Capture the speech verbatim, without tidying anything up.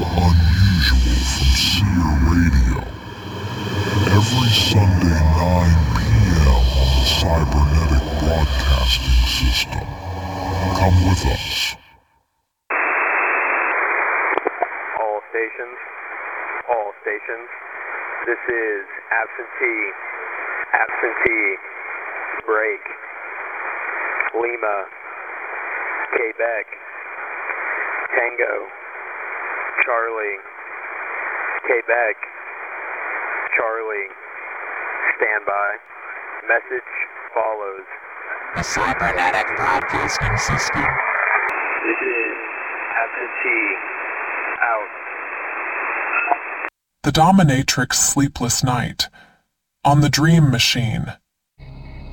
Unusual from Seer Radio. Every Sunday nine p.m. on the Cybernetic Broadcasting System. Come with us. All stations, all stations. This is absentee, absentee, break, Lima, Quebec, Tango, Charlie, Quebec, Charlie, standby. Message follows. The Cybernetic Broadcasting System. This is absentee, out. The Dominatrix Sleepless Night. On the Dream Machine.